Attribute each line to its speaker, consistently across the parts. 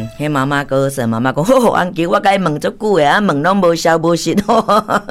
Speaker 1: 迄妈妈高神，妈妈讲好，安吉我甲伊问足久诶，啊问拢无消无息哦。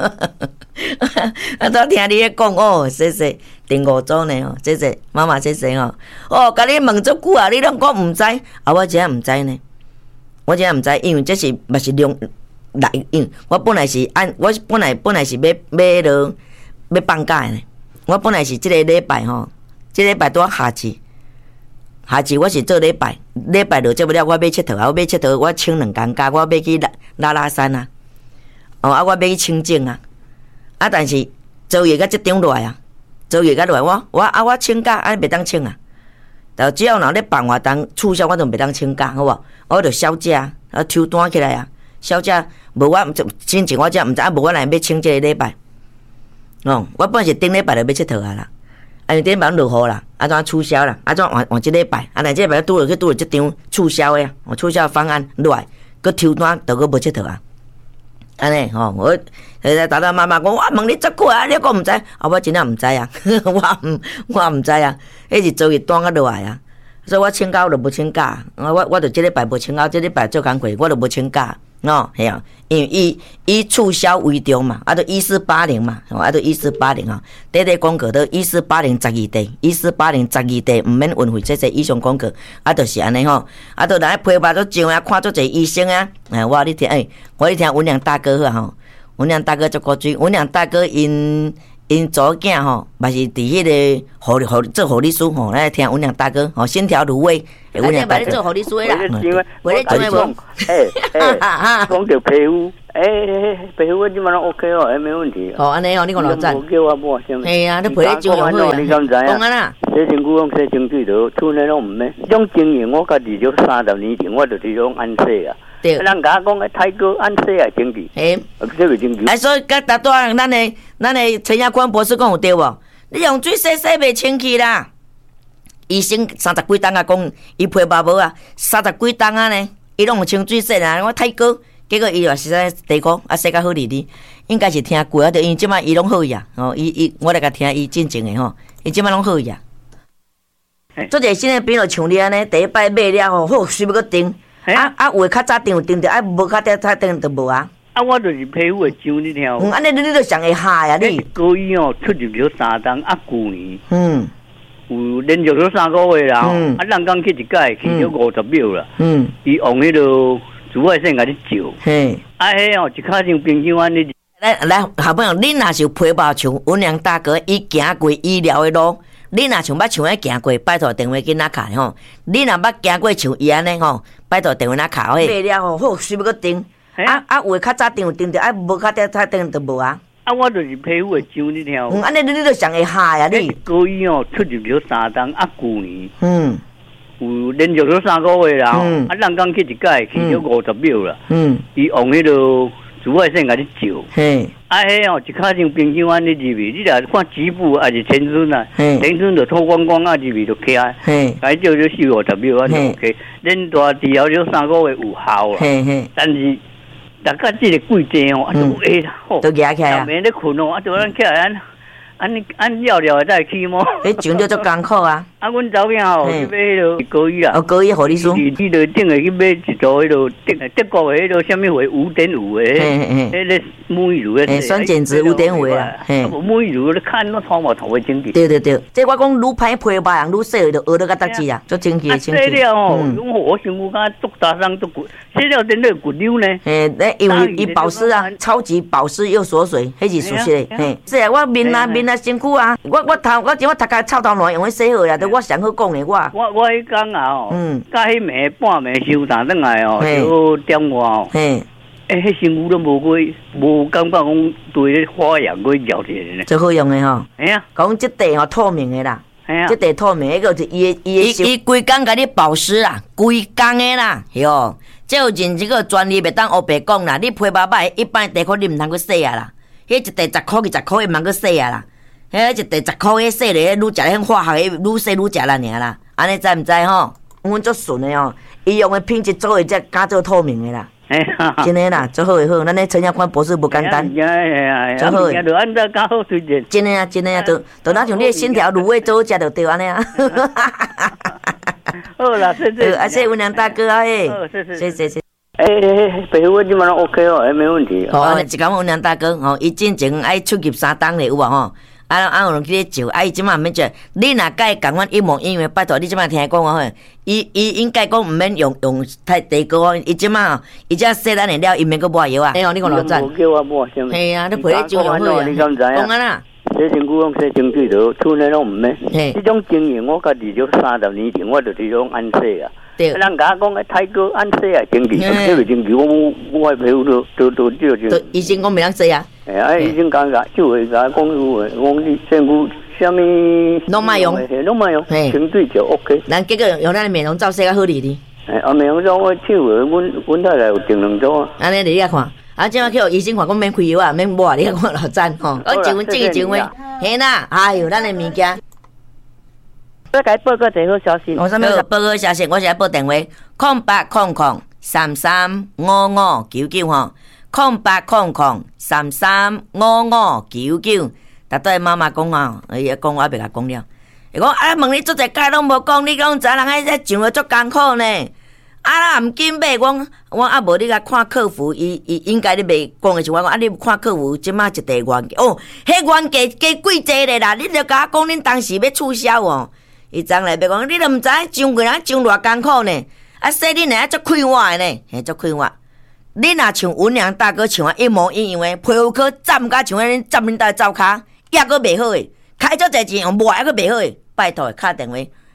Speaker 1: 啊，昨听你咧讲哦，谢谢第五组呢哦，谢谢妈妈，谢谢哦。哦，甲你问足久啊，你拢讲毋知，啊，我真毋知呢，我真毋知，因为这是嘛是量来因，我本来是我本来是要放假呢，我本来是即个礼拜吼，即个礼拜拄下次我是做礼拜落接不了，我要佚佗啊！我要佚佗，我请2天假，我要去拉山啊！哦啊，我要去清境啊！啊，但是昨夜甲即张来啊，昨夜甲来我请假，啊，袂当请啊！就只要若咧办活动促销，我就袂当请假，好无？我就小假啊，抽单起来啊！小假无我之前我才毋知，啊无我来要请即个礼拜。哦，我本是顶礼拜就要佚佗啊啦。啊，顶礼拜落雨啦，啊怎促销啦，啊怎换即礼拜，啊来即礼拜拄了即张促销诶，促销方案落来，佮抽单都佮无佚佗啊。安尼吼，我打妈妈讲，我问你足久啊，你讲毋知，啊我真正毋知啊，我毋知啊，迄是昨日单啊落来啊，所以我请假我就无请假，我就即礼拜无请假，即礼拜做工课我就无请假。哦，系啊，因为以促销为重嘛，啊，都1480嘛，啊，都1480啊，短广告都148012地，148012地毋免运费，这以上广告，啊，就是安尼吼，啊，都来批发都上啊，看足侪医生啊，我你听，我你听文良大哥吼，文良大哥足古锥，文良大哥因祖囝吼，嘛是伫迄个做护理师吼，来听文良大哥吼，心条芦苇，文良大哥做护理师啦，
Speaker 2: 我咧讲无，讲着皮肤，皮肤我即马拢 OK 哦，没问题。
Speaker 1: 哦，安尼哦，你讲老赞。
Speaker 2: 叫我摸什么？
Speaker 1: 系啊，你皮咧照用好啊。讲啊啦，
Speaker 2: 洗身躯用洗身水就厝内拢毋免。种经验我家己就30年前我就是用安洗啊。对，人甲我讲，泰哥安洗啊，经济，这个经济。所
Speaker 1: 以甲大多咱的陈亚坤博士讲有对无？你用水洗袂清气啦。医生30几档啊，讲伊皮肤无啊，30几档啊呢，伊拢有清水洗啦。我泰哥，结果伊又实在地讲啊，洗甲好哩哩，应该是听过啊，就因即摆伊拢好呀。哦，我来甲听伊进前的吼，伊即摆拢好呀。做者新的朋友像你安尼，第一摆买了吼，好随要搁订。有诶较早订有订着，无较早订就无啊。
Speaker 2: 啊，我就是皮肤会痒，你听。
Speaker 1: 安尼你就上会下呀，你。
Speaker 2: 高医哦，出入咗3档，啊，旧年。有连续咗3个月啦。啊，人讲去一届，去咗50秒啦。伊用迄个紫外线甲你照。啊，迄哦，一卡像冰箱安尼。
Speaker 1: 来，好朋友，你若是皮肤像文良大哥，伊行过医疗的路。你若像捌像迄行过，拜托电话囡仔卡吼。你若捌行过像伊安尼吼，拜托电话仔卡嘿。买了吼，好随要搁订。有诶较早订有订着，无较早订就无啊。
Speaker 2: 啊，我就是皮肤会痒，你听。
Speaker 1: 安尼你就上会下呀，你。
Speaker 2: 高医哦，出入咗3档，啊，旧年。有连续咗3个月啦。啊，人讲去一届，去咗50秒啦。伊用迄个紫外线甲你照。啊，迄哦，一卡像冰箱安尼入去，你若看局部还是全身啊，全身就脱光光啊，入去就起来，改照就40-50秒啊就 OK。恁大治疗咗3个月有效啦，但是大家这个季节哦，都会啦，
Speaker 1: 都压起来啊，
Speaker 2: 免咧困哦，啊，就咱起来按了了再起么？
Speaker 1: 迄上就足艰苦啊！
Speaker 2: 啊，阮查某囝吼去买迄个高医啦，
Speaker 1: 哦，高医护理师，
Speaker 2: 你就顶下去买一组迄个德国的迄个什么回5.5的，迄个沐浴乳的，
Speaker 1: 酸碱值5.5啦，
Speaker 2: 沐浴乳你看那头毛头会清气。
Speaker 1: 对，这我讲愈歹皮肤人愈洗就学到甲搭子啊，足清气的清气。
Speaker 2: 洗了哦，我想有甲足大伤足骨，洗了真的骨溜呢。
Speaker 1: 因为伊保湿啊，超级保湿又锁水，迄是属实的。是啊，我面啊身躯啊，我前我头壳臭头烂用迄洗好啦，都我上好讲的我
Speaker 2: 迄天啊哦，甲迄暝半暝休打转来哦，就点我哦，迄身躯都无感觉讲对咧发炎过咬起来呢，
Speaker 1: 最好用的吼，讲即地吼透明的啦，即地透明，迄个是伊规工甲你保湿啦，规工的啦，哟，这有认这个专利袂当黑白讲啦，你皮肤歹，一般地壳你毋通去洗啊啦，迄一地10块20块毋通去洗啊啦。迄一地10块迄洗咧，愈食咧化学诶，愈洗愈食啦尔啦。安尼知毋知吼？阮足顺诶吼，伊用诶品质做诶，才敢做透明诶啦。 真诶啦，做好会好，咱咧陈耀宽博士不简单，
Speaker 2: 做好诶，就按照较好推荐。
Speaker 1: 真诶啊，真诶啊，都哪像你诶心条卤味做食就对安尼啊。
Speaker 2: 好啦，谢谢。
Speaker 1: 谢谢文良大哥啊，嘿，谢谢。
Speaker 2: 北湖基本上 OK 哦，没问题。
Speaker 1: 好，一讲文良大哥吼，伊进前爱出入3档咧有啊吼。有人去咧招，伊即马免招。你若甲伊共阮一模一样，拜托你即马听讲吼，伊应该讲毋免用太低高，伊即马伊只细咱的了，伊免搁抹药啊。哎呦，你讲老赞。
Speaker 2: 叫我抹什么？
Speaker 1: 系啊，你陪你招用好啊。讲啊啦。
Speaker 2: 洗身躯用洗清水就厝内拢毋免。这种经验我家己就30年前我就这种安洗啊。对。人家讲泰哥安洗啊，经济，这个经济我朋友都就。
Speaker 1: 医生讲袂当洗啊。
Speaker 2: 已经讲个，就会讲讲你身躯什么
Speaker 1: 拢莫用，
Speaker 2: 清水就 OK。
Speaker 1: 咱结果用咱的美容皂洗较好哩哩。
Speaker 2: 美容皂我手阮太太有订2组啊。
Speaker 1: 安尼你来看，即马去医生看讲免开药啊，免抹，你看老赞吼。我一个情话，嘿啦，哎呦，咱的物件。
Speaker 3: 我甲报告一个好消息。
Speaker 1: 我啥物报告消息？我是来报电话，0800335599吼。0800335599，逐对妈妈讲啊，伊讲我袂甲讲了。伊讲问你做者解拢无讲，你讲知人迄只上了足艰苦呢。若毋紧买，我无你甲看客服，伊应该你袂讲的是我讲，你看客服即马一地原价哦，迄原价加贵济咧啦，你著甲我讲恁当时要促销哦。伊昨来要讲，你都毋知上个人上偌艰苦呢，说恁来足快活的呢，嘿足快活。你若像文良大哥像一模一样的皮肤科站甲像恁站恁家灶骹，抑阁袂好诶，开足侪钱用抹抑阁袂好诶，拜托敲电话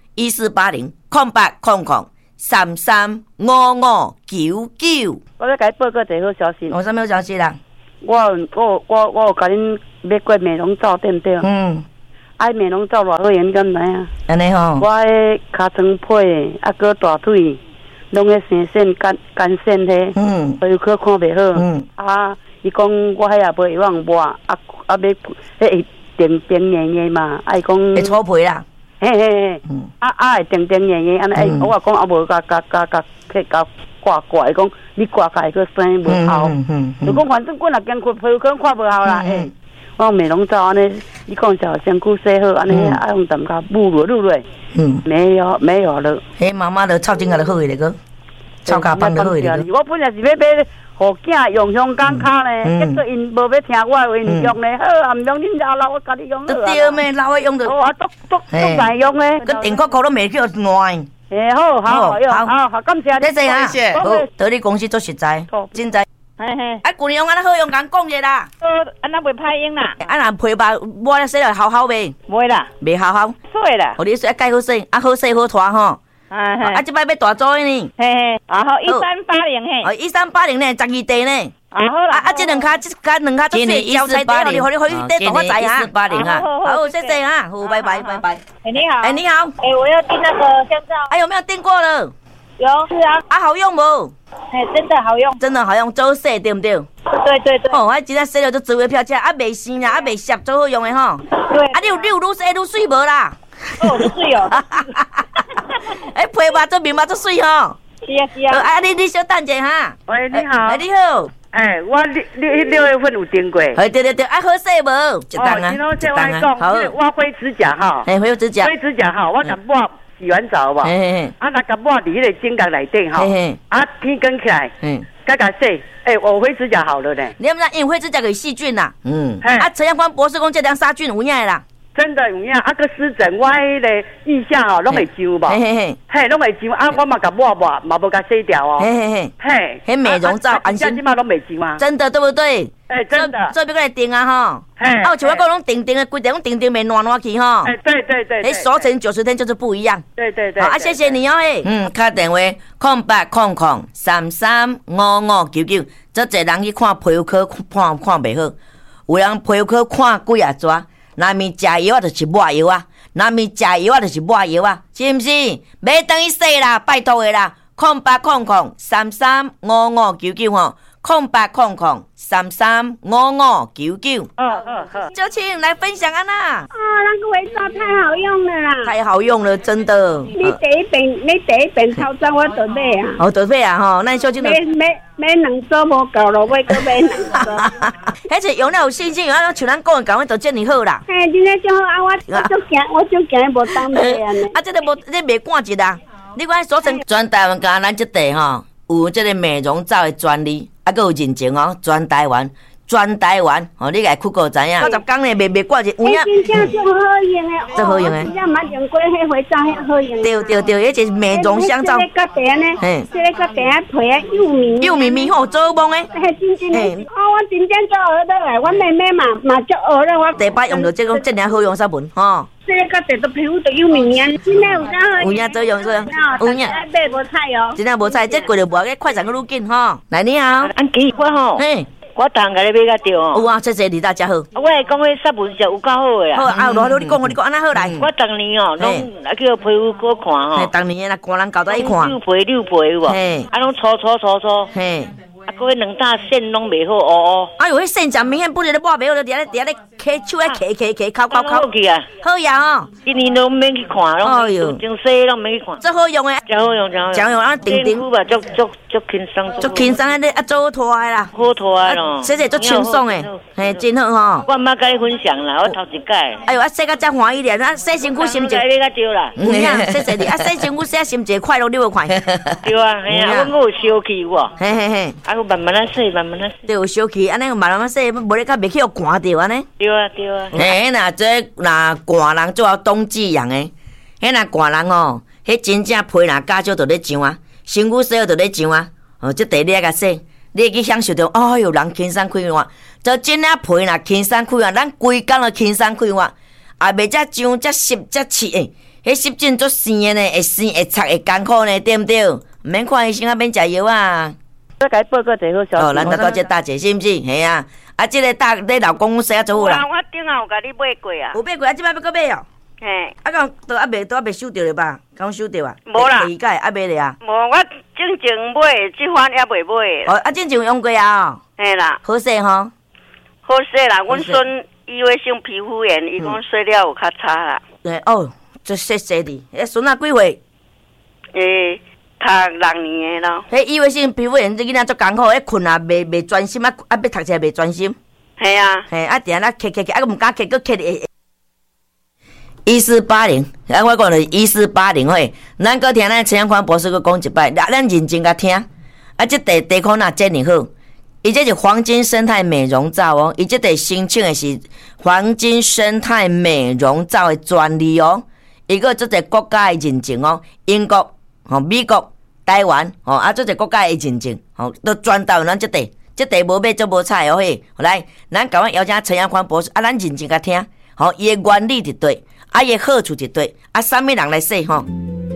Speaker 1: 14800800335599。
Speaker 3: 我要甲你报告一个好消息。
Speaker 1: 啥物好消息啦？
Speaker 3: 我有甲恁买过美容皂，对毋对？美容皂偌好用，你敢知影？
Speaker 1: 安尼吼。
Speaker 3: 我迄尻川皮个大腿。拢个生线干线嘿，皮肤科看袂好，伊讲我迄也袂用抹，要迄定硬硬嘛，伊讲
Speaker 1: 会搓皮啦，
Speaker 3: 嘿，会定硬硬，安尼，我讲无甲挂，伊讲你挂起个生无效，就讲反正我若经过皮肤科看无效啦，我美容皂安尼，你讲小身躯洗好，安尼用淡甲抹落，没有了。
Speaker 1: 嘿，妈妈的臭精甲就好咧个，臭卡棒就好咧个。
Speaker 3: 我本来是要买，互囝用香港卡呢，结果因无要听我的话，用呢，好啊，毋用恁老我家己用好啊。
Speaker 1: 对咩，老的用着。
Speaker 3: 我都难用诶。
Speaker 1: 个电锅锅都未叫烂。
Speaker 3: 好，感谢你。
Speaker 1: 谢谢，好，到你公司做实在，真在。旧年用安尼好用，甲讲者啦。
Speaker 3: 安那袂歹用啦。
Speaker 1: 若皮白抹了洗了好好袂？
Speaker 3: 袂啦，
Speaker 1: 袂好好。
Speaker 3: 水啦。
Speaker 1: 互你洗介好洗，好洗好拖吼。即摆要大做呢。
Speaker 3: 好1380嘿。
Speaker 1: 1380呢，12地呢。
Speaker 3: 好啦。
Speaker 1: 这两卡做水交菜底，互你得大我知啊。1480啊。好，谢谢啊，好，拜拜。
Speaker 3: 你好。
Speaker 1: 你好。
Speaker 3: 我要订那个香皂。
Speaker 1: 有没有订过了？
Speaker 3: 有，是啊。
Speaker 1: 好用无？
Speaker 3: 真的好用，
Speaker 1: 真的好用，做洗对不对？
Speaker 3: 对。
Speaker 1: 哦，真正洗了就滋味飘起来，袂生啦，袂涩，做好用的吼。
Speaker 3: 对。
Speaker 1: 你有愈洗愈水无啦？
Speaker 3: 愈水哦。
Speaker 1: 皮肤做面膜做水吼。
Speaker 3: 是啊。
Speaker 1: 你小等者哈。
Speaker 3: 喂，你好。
Speaker 1: 你好。
Speaker 3: 我6月份有订过。
Speaker 1: 对，好洗无？一档啊。
Speaker 3: 好。我灰指甲哈。
Speaker 1: 灰指甲
Speaker 3: 哈，我敢抹。洗完澡吧，那甲抹伫迄个指甲内底吼，天光起来，甲洗，我灰指甲好了呢。
Speaker 1: 你知不知道？因为灰指甲有细菌啦，陈阳光博士讲这张杀菌有影啦，
Speaker 3: 真的有影。个湿疹，我迄个腋下吼拢会痒吧，拢会痒。我嘛甲抹，嘛无甲洗掉哦，
Speaker 1: 嘿，美容皂安心，
Speaker 3: 今嘛拢袂痒啊，
Speaker 1: 真的对不对？
Speaker 3: 真的，
Speaker 1: 做别个来订啊吼，像我讲拢定的，规定拢定袂烂去吼。
Speaker 3: 对，
Speaker 1: 锁成90天就是不一样。
Speaker 3: 对。
Speaker 1: 好，谢谢你哦，打电话0800335599，这侪人去看皮肤科看袂好，有人皮肤科看几啊抓，若咪食药就是抹药啊，若咪食药就是抹药啊，是毋是？买等于洗啦，拜托的啦，0800335599吼。 0800335599。就请来分享啊啦！
Speaker 4: 那个肥皂太好用了啦，
Speaker 1: 太好用了，真的。
Speaker 4: 你第一遍操作我就买啊。
Speaker 1: 就买啊吼，那小姐
Speaker 4: 买2组无够咯，我搁买2组。
Speaker 1: 而且用了有信心，像咱讲的讲的都这么好啦。
Speaker 4: 真的就好啊，我就惊无当买安尼。
Speaker 1: 这个无这袂赶一啦。你看所成全台湾甲咱这地吼，有这个美容皂的专利，还有认证哦，全台湾哦，你来去过知影？90天呢，袂挂一有影。
Speaker 4: 真正就好用的，
Speaker 1: 真好用的。
Speaker 4: 真正捌用过迄肥皂，遐好用。
Speaker 1: 对，迄是美容香皂。
Speaker 4: 这个底呢，这个底啊皮啊幼
Speaker 1: 绵好做梦诶。
Speaker 4: 真的。我真正做学倒来，我妹妹嘛做学了，我
Speaker 1: 第摆用到这种这样好用sab本吼。
Speaker 4: 这个底都皮肤都幼绵，真的有啥好用？
Speaker 1: 有影作用是？有影。
Speaker 4: 买无菜哦。
Speaker 1: 真正无菜，这过就无个快闪个路径吼。来你好。
Speaker 5: 安吉我吼。我当甲你买甲着哦。
Speaker 1: 有啊，谢谢你大家好。
Speaker 5: 我会讲迄sab文是有够好诶啦。
Speaker 1: 好啊，你讲安那好来。
Speaker 5: 我当年哦，拢叫皮肤搁看吼。
Speaker 1: 当年啦，官人搞到一看。
Speaker 5: 六倍有无？啊，拢搓。嘿。啊，搁迄2大线拢袂好哦。
Speaker 1: 哎呦，迄线讲明显不得抹袂好，伫咧揢手咧揢抠。
Speaker 5: 好去啊！
Speaker 1: 好呀哦。
Speaker 5: 今年都免去看，拢真细拢免去看。
Speaker 1: 这好用诶。
Speaker 5: 真好用啊！定吧，足轻松。足
Speaker 1: 轻松咧，做拖诶啦。
Speaker 5: 好拖诶咯。
Speaker 1: 洗足轻松诶，嘿，真好吼。
Speaker 5: 我毋捌甲你分享啦，我头一届。
Speaker 1: 哎呦，洗甲遮欢喜咧，洗身躯心情。
Speaker 5: 你甲着啦。
Speaker 1: 有影，谢谢你。洗身躯洗心情快乐，你有看？
Speaker 5: 对啊，嘿啊，我有烧气有无？
Speaker 1: 嘿。
Speaker 5: 啊，我慢慢啊洗。
Speaker 1: 对，有烧气，安尼慢慢洗，无咧较袂去互寒着安尼。
Speaker 5: 对啊。
Speaker 1: 嘿，若寒人做冬季用诶，迄若寒人哦，迄真正皮若加少就咧上啊，身躯洗好就咧上啊。这第你甲洗，你会去享受到，哎哟，人轻松快活。就真正皮若轻松快活，咱规工就轻松快活，也袂遮上遮湿遮刺诶。迄湿疹足生诶呢，会生会擦会艰苦呢，对毋对？毋免看医生啊，免食药啊。
Speaker 3: 再甲伊报个第好消息。
Speaker 1: 咱到这大姐是毋是？嘿啊，这个你老公洗啊做好啦。
Speaker 5: 我顶下有甲你买过啊。
Speaker 1: 有买过，即摆要搁买哦。
Speaker 5: 嘿。
Speaker 1: 讲都还袂收着咧吧？刚收着啊？
Speaker 5: 无啦。
Speaker 1: 第二届还买咧啊？
Speaker 5: 无，我正买，即款也袂买。
Speaker 1: 正正用过啊？
Speaker 5: 嘿啦。
Speaker 1: 好势吼。
Speaker 5: 好势啦，阮孙异位性皮肤炎，伊讲洗了有较差啦。
Speaker 1: 对这谢谢你。孙仔几岁？
Speaker 5: 读6年的咯。
Speaker 1: 迄异位性皮肤炎这囡仔足艰苦，困啊袂专心啊，要读册袂专心。
Speaker 5: 系啊。
Speaker 1: 嘿，定啦咳，毋敢咳，佫咳1480，我讲的1480嘿，咱搁听咱陈阳宽博士佫讲一摆，咱认真甲听。这地壳若真哩好，伊这是黄金生态美容皂哦，伊这地申请的是黄金生态美容皂的专利哦，伊个这个国家的认证哦，英国、美国、台湾这个国家的认证都全到咱这地无买做无菜哦嘿。来，咱甲我邀请陈阳宽博士咱认真甲听，伊的原理伫对，伊的好处伫对，啥物人来说吼？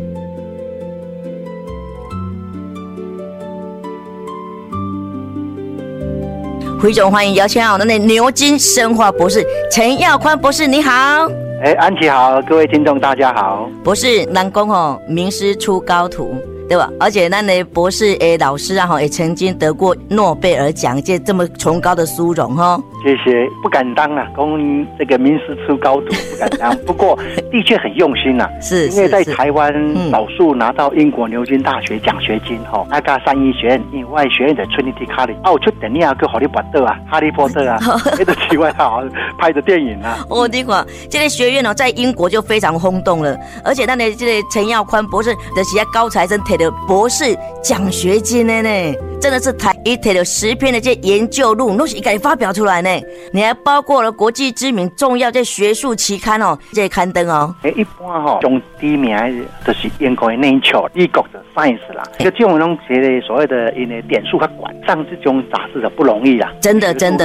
Speaker 1: 非常欢迎邀请咱的牛津生化博士陈耀宽博士，你好。
Speaker 6: 安琪好，各位听众大家好。
Speaker 1: 博士，咱讲名师出高徒，对吧？而且咱的博士老师啊，也曾经得过诺贝尔奖，这么崇高的殊荣哈。
Speaker 6: 谢谢，不敢当啊，供这个名师出高徒不敢当，不过的确很用心啊。
Speaker 1: 是，
Speaker 6: 因为在台湾少数拿到英国牛津大学奖学金那个3一学院以外学院的 Trinity College， 我出等你啊去哈利波特啊，哈利波特啊，那个奇怪好拍的电影啊。
Speaker 1: 你看这个学院在英国就非常轰动了，而且咱的这个陈耀宽博士就是高材生摕到博士奖学金的呢，真的是伊摕到10篇的这研究论文都是伊家己发表出来呢。你还包括了国际知名重要这学术期刊这些刊登
Speaker 6: 一般中第一名就是英国的 Nature 美国的 Science 啦，这种拢所谓的因为点数较悬，上这种杂志的不容易啦。
Speaker 1: 真的。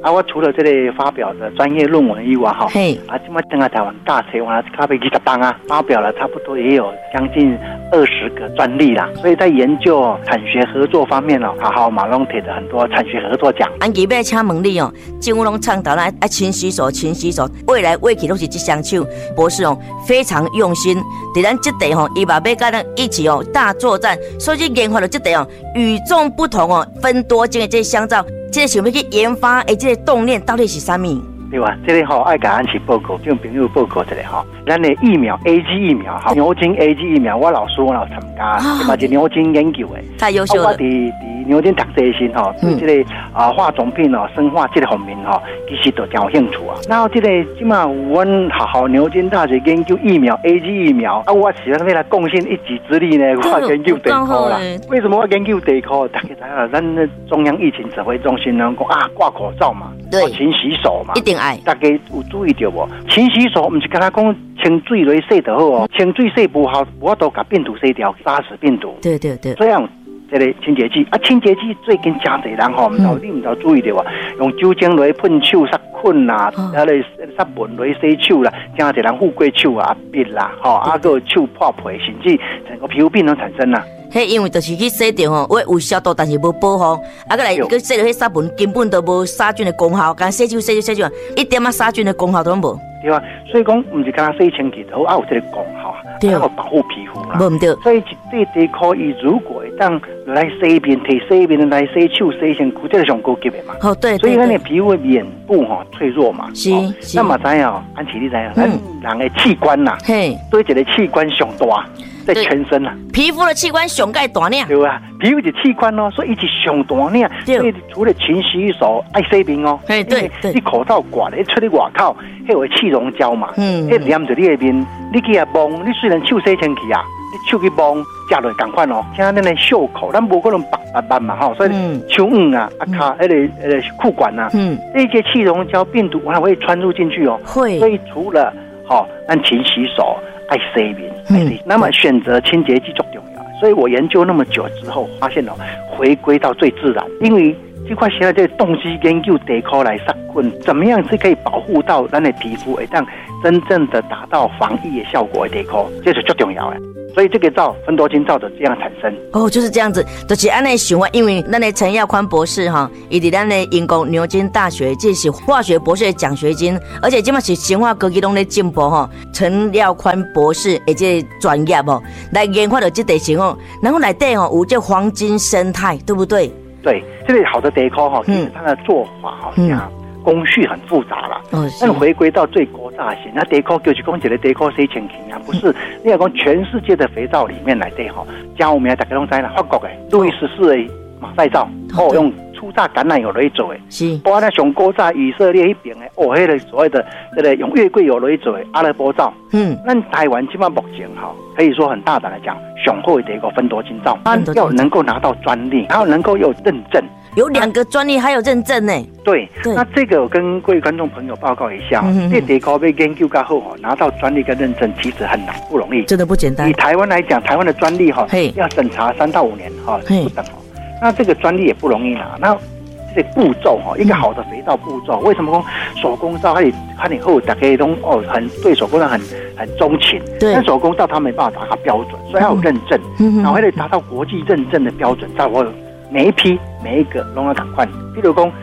Speaker 6: 我除了这类发表的专业论文以外哈，今麦登来台湾大车完咖啡20档啊，发表了差不多也有将近20个专利啦，所以在研究产学合作方面哦，好马龙提的很多产学合作奖。
Speaker 1: 安吉要请问你哦，政府拢倡导啦，爱勤洗手，勤洗手，未来未去都是这双手。博士哦，非常用心，在咱这地吼，伊嘛要跟咱一起哦大作战，所以研发了这地哦与众不同哦，分多金的这香皂。这个想要去研发的这个动念到底是啥物？
Speaker 6: 对吧？这个爱给安琪报告，就朋友报告这个哈。咱的疫苗 AG 疫苗哈，牛津 AG 疫苗，我老师我老参加，嘛是牛津研究的，
Speaker 1: 太优秀了。
Speaker 6: 我伫牛津读这些哈，对这个化妆品哦、生化这个方面哈，其实都真有兴趣啊。然后这个即嘛，我好牛津大学研究疫苗 AG 疫苗啊，我是为了贡献一己之力呢，我研究地科啦。为什么我研究地科？大家知道，咱中央疫情指挥中心呢讲挂口罩嘛，
Speaker 1: 对，
Speaker 6: 勤洗手嘛，
Speaker 1: 一定爱。
Speaker 6: 大家有注意到无？勤洗手，不是跟他讲清水来洗就好哦，清水洗不好，我都把病毒洗掉，杀死病毒。
Speaker 1: 对对对，
Speaker 6: 这样。这个清洁剂清洁剂最近真侪人吼，你唔知注意到啊？用酒精来喷手、杀菌啦，来杀蚊来洗手啦，真侪人富贵手啊、鼻啦，个手破皮，甚至整个皮肤病都产生啦。
Speaker 1: 嘿，因为就是去洗掉吼，我有消毒，但是无保护，过来去洗掉迄杀蚊，根本都无杀菌的功效，干洗手，一点杀菌的功效都无。
Speaker 6: 对啊，所以讲唔是干那洗清洁就好，有这个功效，还有保护皮肤啦。
Speaker 1: 唔对，
Speaker 6: 所以这地可以如果当来洗面、提洗面来洗手、洗身躯，这是上高级的嘛。
Speaker 1: 哦，对。
Speaker 6: 所以咱的皮肤面部脆弱嘛。
Speaker 1: 是。
Speaker 6: 那么知影，安琪你知影，咱人的器官呐，对一个器官上大。在全身啊，
Speaker 1: 皮肤的器官上盖大呢，
Speaker 6: 对啊，皮肤是器官哦，所以一直上大呢。所以除了勤洗手、爱洗面哦，
Speaker 1: 对，
Speaker 6: 你口罩挂咧，出去外口，迄个气溶胶嘛，迄黏着你的面，你去啊摸，你虽然手洗清气啊，你手去摸，食落同款哦，像咱的袖口，咱无可能白嘛吼，所以手啊、卡迄个裤管啊，这些气溶胶病毒还会穿入进去哦，
Speaker 1: 会。
Speaker 6: 所以除了咱勤洗手。爱洗面，那么选择清洁剂最重要。所以我研究那么久之后，发现回归到最自然，因为这块现在这东西研究地科来杀菌，怎么样是可以保护到咱的皮肤，让真正的达到防疫的效果的地科，这是最重要的。所以这个皂芬多精皂的这样产生
Speaker 1: 哦，就是这样子，就是按那想法，因为咱的陈耀宽博士哈，伊伫咱的英国牛津大学这是化学博士的奖学金，而且今嘛是生化科技拢在进步哈。陈耀宽博士的这专业哦，来研发的这地形哦，然后内底哦有这黄金生态，对不对？
Speaker 6: 对，这个好的地科哈，其实它的做法好像工序很复杂啦，但回归到最古早型，那地科就是讲一个地科洗清气啊，不是你要讲全世界的肥皂里面来对哈，加我们大家拢知啦，法国的路易14的马赛皂，用初榨橄榄油来做的，
Speaker 1: 是，
Speaker 6: 包括那上古早以色列那边的，迄个所谓的这个用月桂油来做的阿拉伯皂，那台湾起码目前可以说很大胆的讲，上好的地个芬多精皂，它要能够拿到专利，还要能够有认证。
Speaker 1: 有2个专利还有认证呢。
Speaker 6: 对，那这个我跟各位观众朋友报告一下，这地科被研究过后拿到专利跟认证其实很难，不容易，
Speaker 1: 真的不简单。
Speaker 6: 以台湾来讲，台湾的专利要审查3到5年不等那这个专利也不容易拿。那这个步骤一个好的肥皂步骤，为什么说手工皂它以后大家都很对手工皂很钟情，但手工皂它没办法达到标准，所以要有认证，然后还得达到国际认证的标准，在我每一个都要赶快，比如说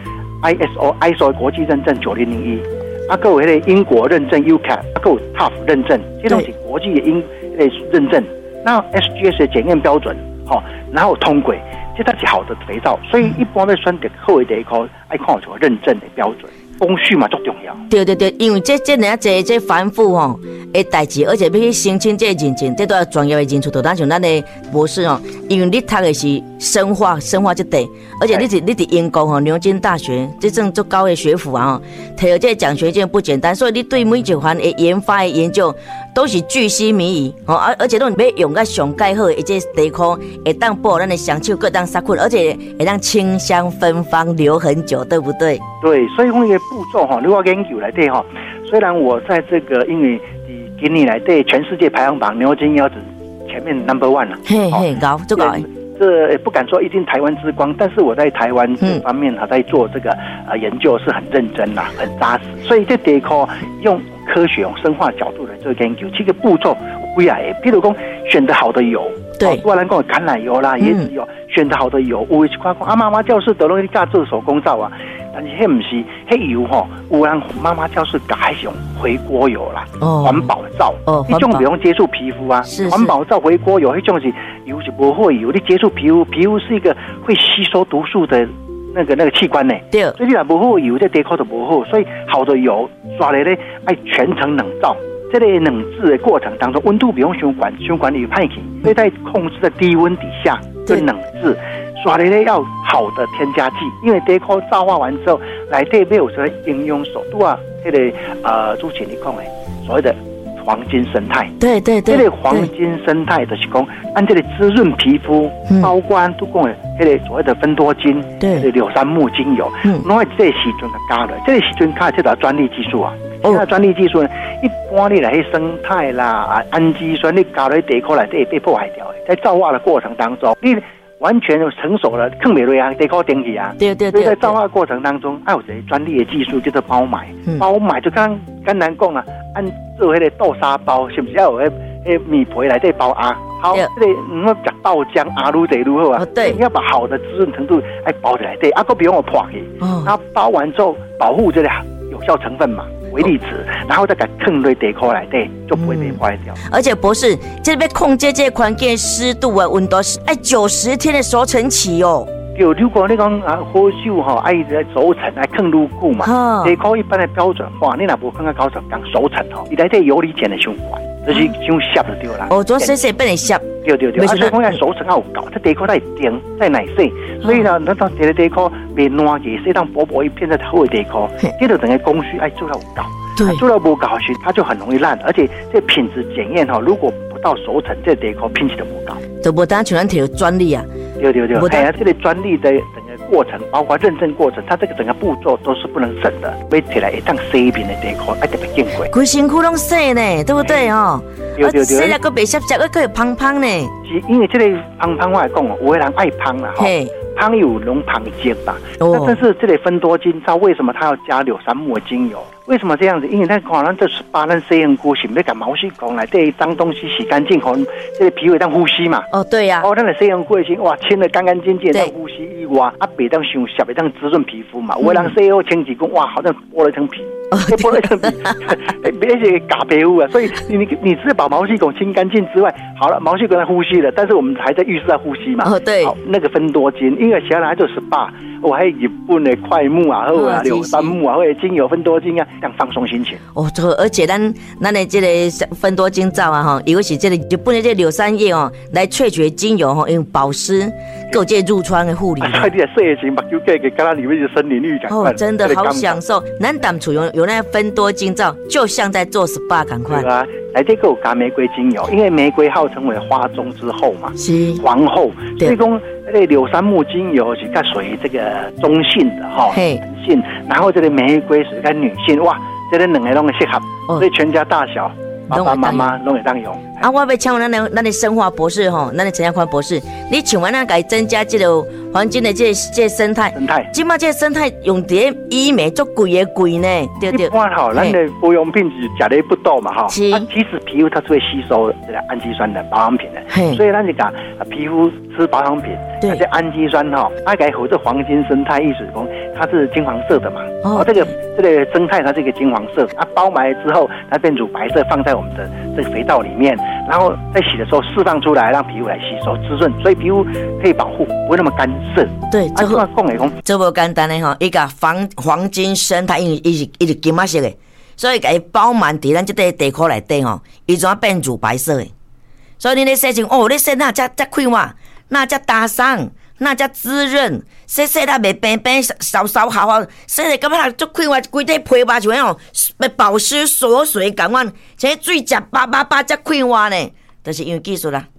Speaker 6: ISO 国际认证9001，还有那个英国认证 UCAT， 还有 TUF 认证，这都是国际的认证。那 SGS 的检验标准，然后通过，这才是好的肥皂。所以一般要选择好的地方，要看有认证的标准。工序嘛最重要。
Speaker 1: 对，因为这人家这繁复的代志，而且要去申请这认证，这都要专业的人士，就当像咱的博士因为你读的是生化这块，而且你伫英国牛津大学这种足高的学府摕到这奖学金不简单，所以你对每一环的研发的研究都是巨细靡遗而且都要用到上盖好的这地科，会当保咱的双手各当杀菌，而且会当清香芬芳留很久，对不对？
Speaker 6: 对，所以讲一个步骤如果研究来对虽然我在这个因为今年来对全世界排行榜牛津腰子前面 No.1 了，
Speaker 1: 高最高。
Speaker 6: 这不敢说一定台湾之光，但是我在台湾这方面在做这个研究是很认真啦，很扎实。所以这地壳用科学、用生化角度来做研究，这个步骤不要譬如说选择好的油，
Speaker 1: 对，
Speaker 6: 不然讲橄榄油啦、椰子油，选择好的油，有一块讲妈妈教室都拢在做手工皂啊。但是迄不是，迄油有人妈妈教室改用回锅油啦，环保皂，迄种不用接触皮肤啊，环保皂、回锅油，迄种是油是不会油，你接触皮肤，皮肤是一个会吸收毒素的那个器官呢，对，所以你若不好油，这地壳都不好，所以好的油刷来咧，爱全程冷皂。这类冷制的过程当中，温度不用伤管理派去，所以在控制在低温底下就冷制。刷的咧要好的添加剂，因为地壳皂化完之后，内底没有什么营养素，都啊，这个之前你讲的所谓的黄金生态，对，这个黄金生态就是讲，按这个滋润皮肤，包括都讲的这个所谓的芬多精，对，柳杉木精油，拢系这个时阵加的，这个时阵加这条专利技术啊。现在专利技术呢，一般你来生态啦、氨基酸，你加在地壳内底被破坏掉的，在皂化的过程当中，你完全成熟了，更美瑞啊，地壳顶起啊。对。所以在皂化过程当中，有一个专利的技术叫做包埋。包埋就刚难讲啊，按做那个豆沙包，是不是要有那米皮来底包啊？好，这个讲豆浆啊，愈得愈好啊。对，你要把好的滋润程度来包起来，对，啊，个不用我破去。然后包完之后，保护这个有效成分嘛。微粒子，然后再给放在地壳内底，就不会被坏掉。
Speaker 1: 而且博士，这边控制这环境湿度啊、温度是90天的熟成期哦。
Speaker 6: 对，如果你讲好酒爱熟成爱放愈久嘛，地壳一般的标准化，你若无放到90天熟成伊内底游离碱的伤管，就是伤涩就对啦。
Speaker 1: 做细变得涩。
Speaker 6: 对，所以讲要熟成要有够，这地壳在顶在内洗，所以呢，咱到这个地壳别烂去，洗当薄薄一片在好的地壳，这就整个工序爱做到有够。对，做到不高时，它就很容易烂，而且这品质检验如果不到熟成，这地壳品质都不高，
Speaker 1: 就不单像咱摕专利啊。对，
Speaker 6: 这个专利的整个过程，包括认证过程，它这个整个步骤都是不能省的，买起来一当洗一遍的地壳，特别珍贵。
Speaker 1: 规身躯拢洗呢，对不对哦？对，洗了个白涩涩，个胖胖呢。
Speaker 6: 是因为这个胖胖我来讲有的人爱胖啦，胖有拢胖精吧。但是这个芬多精皂为什么它要加柳杉木的精油？为什么这样子？因为咱可能这18咱洗身躯是要把毛细孔来这脏东西洗干净，这个皮肤当呼吸嘛。对呀。咱的洗身躯先哇清得干干净净，当呼吸以外，别当伤涩，别当滋润皮肤嘛。有的人洗后清几公，哇，好像剥了一层皮。剥了一层皮，而且嘎皮肤啊！所以你只是把毛细孔清干净之外，好了，毛细孔在呼吸了，但是我们还在浴室在呼吸嘛。对。好，那个芬多精，因为小孩就18，我还有日本的快木啊，或者柳杉木啊，或者精油芬多精啊，让放松心情。而且咱的这个芬多精皂啊，因为是这个日本的这柳杉叶来萃取精油用保湿，够这褥疮的护理。快点睡醒，把就给刚刚里面的森林浴感。真的好享受。咱当初有那芬多精皂，就像在做 SPA 赶快。对啊，来这个有加玫瑰精油，因为玫瑰号称为花中之后嘛，是皇后，所以讲那个柳杉木精油是较属于这个中性的男性，然后这个玫瑰是较女性，哇，这个两个拢适合，所以全家大小爸爸妈妈拢会当用。啊，我要请问咱的生化博士咱的陈家宽博士，你请问咱该增加这个环境的这生态，今嘛这生态用在医美做贵呢，对。一般咱的保养品是吃的不多嘛其实皮肤它是会吸收这个氨基酸的保养品的，所以咱就讲皮肤吃保养品，而且氨基酸它该和这黄金生态意思讲它是金黄色的嘛，这个生态它是一个金黄色，包埋之后它变乳白色，放在我们的这个肥皂里面。然后在洗的时候释放出来，让皮肤来吸收滋润，所以皮肤可以保护，不会那么干涩。对，这个讲的讲，这不简单的一个黄金生态，因为伊是金仔色的，所以给它包满在咱这个地壳内底伊怎变乳白色的。所以你咧洗成你洗那才开哇，那才打伤，那才滋润，洗它袂变烧好，洗了感觉就开哇，规体皮肤就要保湿锁水感觉，像水食叭才开哇呢，就是因为技术啦。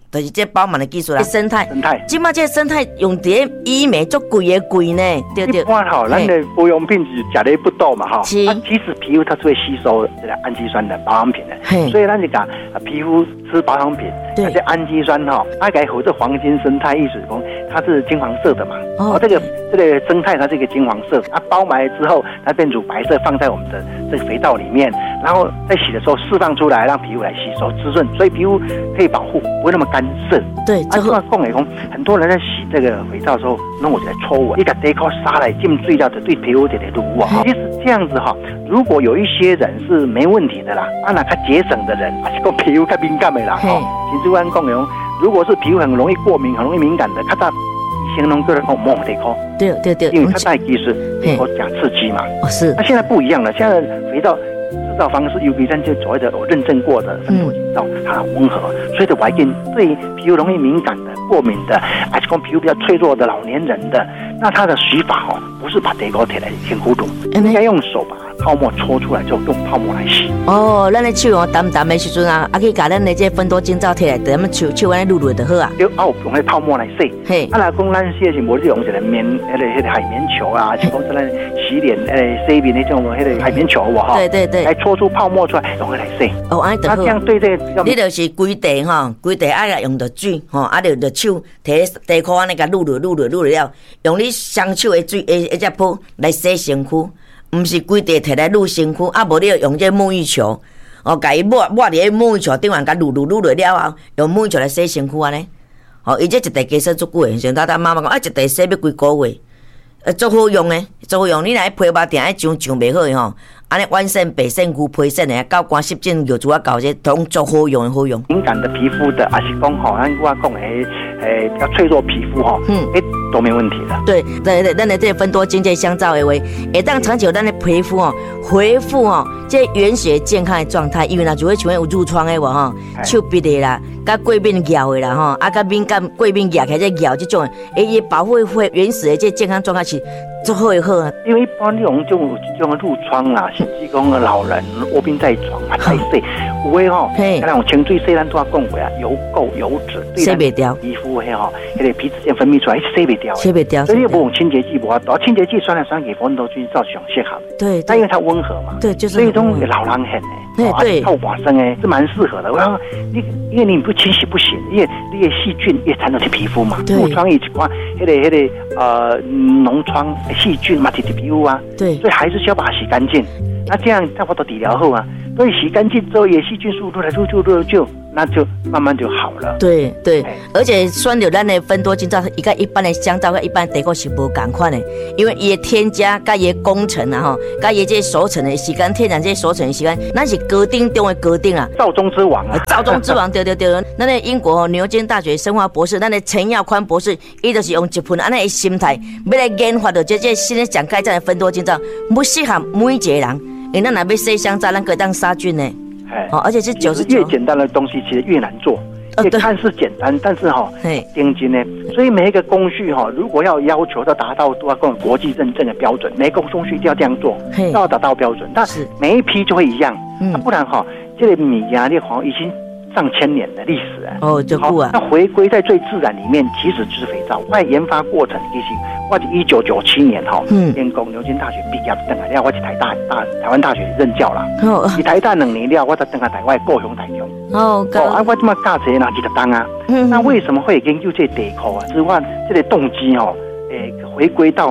Speaker 1: 就是这饱满的技术啦。生态，即马这生态用伫医美足贵的贵呢，对对。
Speaker 6: 一般哈，咱的保养品是食的不多嘛哈，其实皮肤它是会吸收这个氨基酸的保养品的，所以咱就讲皮肤吃保养品，而且氨基酸哈，它改和这黄金生态意思讲它是金黄色的嘛，这个生态它是一个金黄色，包埋之后它变乳白色，放在我们的这个肥皂里面，然后在洗的时候释放出来，让皮肤来吸收滋润，所以皮肤可以保护，不会那么干涩。
Speaker 1: 对，
Speaker 6: 这个讲来讲，很多人在洗这个肥皂的时候，弄我就来搓我，一个底壳沙来浸水了，就对皮肤就得撸啊。其实这样子哈，如果有一些人是没问题的啦，那较节省的人，还是讲皮肤较敏感的啦，其实我讲的讲，如果是皮肤很容易过敏、很容易敏感的，较早形容个人讲摸底壳，
Speaker 1: 对，
Speaker 6: 因为它带技术，我讲刺激嘛。是。那现在不一样了，现在肥皂制造方式，尤其咱就所谓的有认证过的分多精皂，它很温和，所以的环境对皮肤容易敏感的、过敏的，还是讲皮肤比较脆弱的老年人的，那它的洗法不是把底壳贴来先糊涂，应该用手把泡沫搓出来，就用泡沫来洗。
Speaker 1: 咱的手淡淡的时阵啊，可以把咱的这分多精皂贴来，咱们手安尼撸就好啊。
Speaker 6: 就用那泡沫来洗。嘿，来讲咱洗是无用一个棉，那个海绵球啊，是讲咱洗脸洗面那种那个海绵球哈。对。来搓出泡沫出来，用来洗。
Speaker 1: 安尼就好。
Speaker 6: 这样对这个，
Speaker 1: 你就是规地规地爱用着水就手摕地壳安尼甲撸了，用你双手的水一只泡来洗身躯。唔是规地摕来撸身躯，无你要用这沐浴球，甲伊抹伫沐浴球顶上，甲撸落了后，用沐浴球来洗身躯安尼。伊这一地加洗足久诶，像妈妈讲，一地洗要几个月，足好用诶，足好用。你若皮肤定爱上袂好诶安尼完善白肾牛皮肾诶，高光湿疹药主搞这都足好用诶，好用。
Speaker 6: 敏感的皮肤的，还是讲咱我讲比较脆弱皮肤都没问题的。
Speaker 1: 对，咱的这分多精这香皂的话，会当长久咱的皮肤恢复这原始健康的状态。因为如果像有褥疮的手臂的啦，甲过敏咬的啦甲敏感过敏咬开这咬这种，伊保护原始的这健康状态是足好的好啊。
Speaker 6: 因为一般这种褥疮啦，甚至讲老人卧病在床太细，有的那种清水洗咱都要讲过啊，油垢油脂
Speaker 1: 洗不掉，
Speaker 6: 皮肤那个皮脂腺分泌出来洗不掉，所以不用清洁剂，不要清洁剂酸来酸给分多菌造上适合。
Speaker 1: 对，
Speaker 6: 但因为它温和嘛，
Speaker 1: 对，就是
Speaker 6: 所以种老人很对，透寡生是蛮适合的。我讲因为你不清洗不行，因为你的细菌也缠到去皮肤嘛，褥疮一款，那个脓疮细菌嘛，贴皮肤啊，对，所以还是需要把它洗干净。那这样差不多治疗后啊，所以洗干净之后，也细菌数来就那就慢慢就好了。
Speaker 1: 对，而且选到咱的分多精皂，伊甲一般的香皂甲一般地沟是无同款的，因为伊的添加甲伊的工程甲伊这熟成的时间，天然这熟成的时间，咱是高丁中的高丁啊，
Speaker 6: 造中之王啊，
Speaker 1: 造中之王，对。咱的英国牛津大学生化博士，咱的陈耀宽博士，伊就是用一份安尼的心态，要来研发到这新的上盖这样的分多精皂，不适合每一个人。因为咱若要洗香皂，咱可以当杀菌呢。而且是99%。
Speaker 6: 越简单的东西，其实越难做。看似简单，但是精精呢。所以每一个工序如果要求到达到都要跟国际认证的标准，每一个工序一定要这样做，要达到标准。但是每一批就会一样，不然这个米啊，这已经上千年的历史
Speaker 1: 就酷啊。
Speaker 6: 那回归在最自然里面，其实就是肥皂。我研发过程其实我1997年建工牛津大学毕业等来了，我去台湾大学任教啦。去台大2年了，我才等下台湾高雄台中。我这么教册拿20档啊。那为什么会研究这地壳啊？之外，这个动机回归到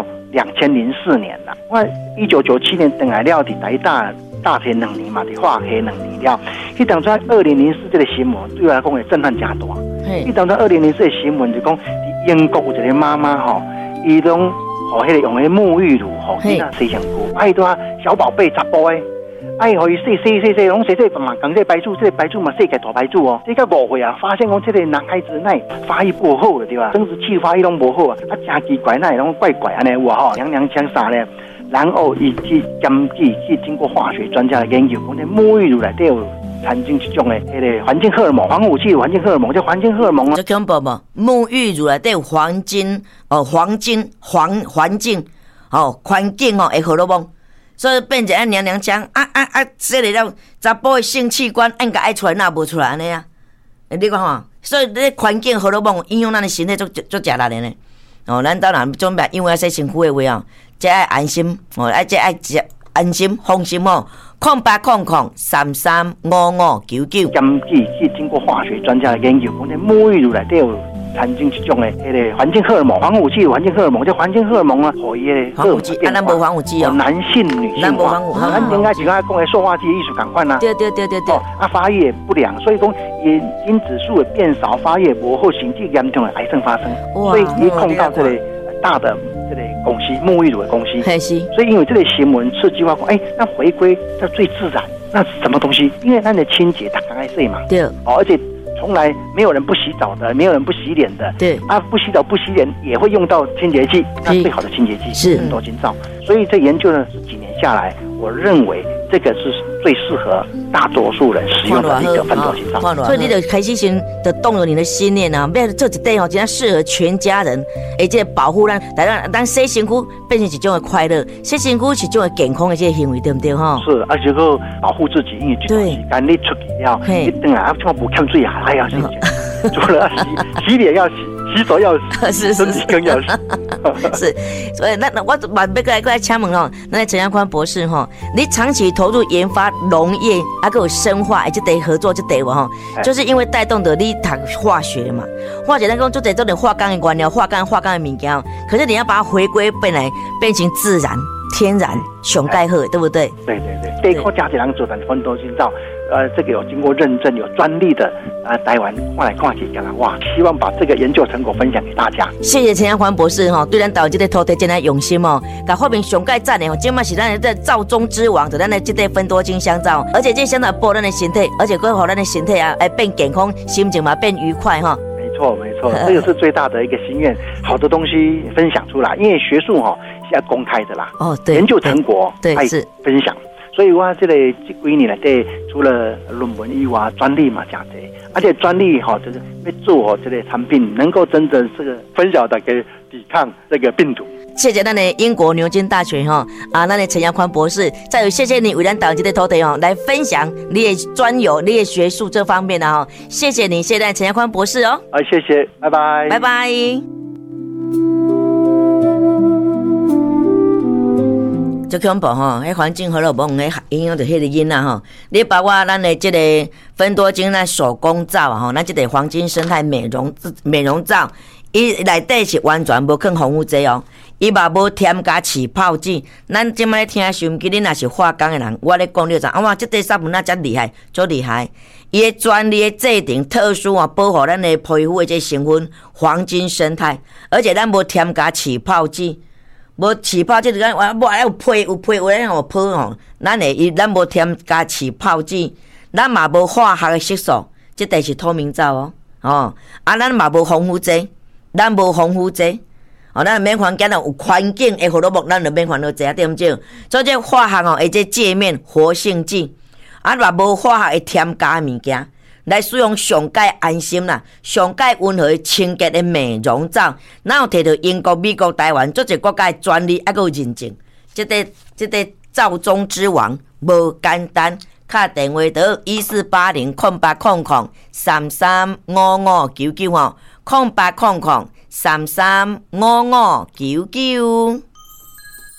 Speaker 6: 2004年啦。我1997年等来了，在台大学2年嘛，在化学2年了。去当初2004这个新闻对我来讲会震撼加大。去当初2004的新闻就讲，英国有一个妈妈伊拢迄个用迄沐浴乳去那洗身躯，伊都小宝贝查甫诶，互伊洗，拢洗嘛，讲这白醋嘛洗个大白醋这个5岁啊，发现讲这个男孩子那发育不好了对吧？生殖器发育拢不好真奇怪，那拢怪安尼有娘腔啥咧？然后伊去经过化学专家的研究，讲这沐浴乳内底有产生一种迄个环境荷尔蒙，防腐剂的环境荷尔蒙，叫环境荷尔蒙啊。
Speaker 1: 这恐怖无？沐浴乳内底有环境环境的荷尔蒙，所以变成娘腔洗了查甫的性器官应该爱出来，那无出来安尼啊？ 你看吼，所以你环境荷尔蒙影响咱的身体足食力的呢。哦，咱当然准备因为要洗身躯的话哦，这爱安心哦，这爱安心放心哦。0800335599。
Speaker 6: 根据经过化学专家的研究，讲咧沐浴露内底有产生一种的迄个环境荷尔蒙，防腐剂、环境荷尔蒙，这环境荷尔蒙啊，互伊的
Speaker 1: 防腐剂，咱无防腐剂哦，
Speaker 6: 男性、女性化，咱应该是讲的塑化剂的艺术感官呐。
Speaker 1: 对。
Speaker 6: 发育不良，所以讲因子数的变少，发育不好，甚至严重的癌症发生。所以伊碰到这个大的这个公司沐浴乳的公司，所以因为这个新闻刺激我讲，那回归到最自然，那是什么东西？因为咱的清洁，它刚开始嘛，
Speaker 1: 对，
Speaker 6: 而且从来没有人不洗澡的，没有人不洗脸的，
Speaker 1: 对
Speaker 6: 不洗澡不洗脸也会用到清洁剂，那最好的清洁剂是多精皂。所以这研究呢，几年下来，我认为这个是最适合大多数人使用的一个分多精皂。
Speaker 1: 所以你就开始先就动了你的心念啊，要做一点真正适合全家人，而且保护咱洗身躯变成一种的快乐，洗身躯是一种的健康的这个行为，对不对哈？
Speaker 6: 是，而且个保护自己，因为这段时间你出去了，你等下怎么不欠水啊？要洗，除了洗脸要洗。洗手要洗，身体更要洗。
Speaker 1: 是，所以那我要过来请问哦，那陈阳宽博士哈，你长期投入研发农业，还有生化，这得合作这得哈，就是因为带动的你读化学嘛，化学咱讲就得做点化钢的原料，化钢的物件，可是你要把它回归变成自然、天然、上盖好，对不对？
Speaker 6: 对。这一块家庭人做的分多精皂。这个有经过认证、有专利的台湾看来看去，哇！希望把这个研究成果分享给大家。
Speaker 1: 谢谢陈阳宽博士哈，对咱台湾这个土地真的用心哦，把发明上盖赞的哦，今嘛是咱的皂中之王，就咱的这个分多精香皂，而且这香皂保咱的身体，而且可以让咱的身体啊，变健康，心情嘛变愉快哈。
Speaker 6: 没错，这个是最大的一个心愿，好的东西分享出来，因为学术是要公开的啦。
Speaker 1: 哦，对，
Speaker 6: 研究成果
Speaker 1: 对是
Speaker 6: 分享。所以我这几年来除了论文以外，专利嘛真多，而且专利就是要做这个产品能够真正这个分享大家抵抗这个病毒。
Speaker 1: 谢谢咱的英国牛津大学咱的陈阳宽博士，再有谢谢你为咱台湾这个土地来分享你的专有、你的学术这方面的谢谢你，谢谢陈阳宽博士哦。
Speaker 6: 谢谢，拜拜，
Speaker 1: 拜拜。最恐怖迄环境荷尔蒙迄影响着迄个囡仔你包括咱的这个分多精咱手工皂咱这个黄金生态美容皂，伊内底是完全无放防腐剂伊嘛无添加起泡剂。咱即摆听收音机，恁若是化工的人，我咧讲你知哇，这块纱布那真厉害，足厉害！伊的专利的制定特殊保护咱的皮肤的这成分黄金生态，而且咱无添加起泡剂。无起泡剂就讲我有配有泡咱无添加起泡剂，咱嘛无化学的色素，这都是透明皂咱嘛无防腐剂，咱无防腐剂咱免烦惊有环境的荷尔蒙，咱就免烦恼这对不对？所以这化学的这界面活性剂嘛无化学的添加物件。来使用上界安心啦，上界温和清洁的美容皂，咱有摕到英国、美国、台湾，做一国家的专利，还有认证。这个皂中之王无简单，打电话到1480-0800-3355990800-335599。